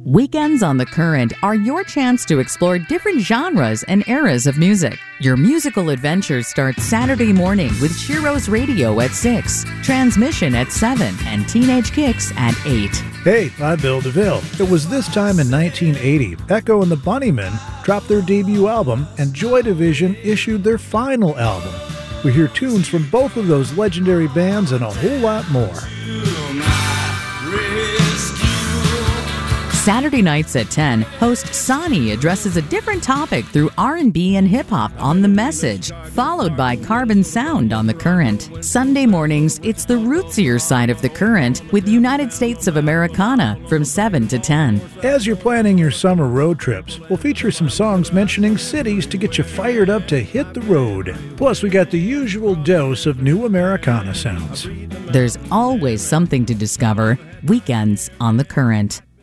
Weekends on the Current are your chance to explore different genres and eras of music. Your musical adventures start Saturday morning with Shiro's Radio at 6, Transmission at 7, and Teenage Kicks at 8. Hey, I'm Bill DeVille. It was this time in 1980, Echo and the Bunnymen dropped their debut album, and Joy Division issued their final album. We hear tunes from both of those legendary bands and a whole lot more. Saturday nights at 10, host Sonny addresses a different topic through R&B and hip-hop on The Message, followed by Carbon Sound on The Current. Sunday mornings, it's the rootsier side of The Current with United States of Americana from 7 to 10. As you're planning your summer road trips, we'll feature some songs mentioning cities to get you fired up to hit the road. Plus, we got the usual dose of new Americana sounds. There's always something to discover. Weekends on The Current.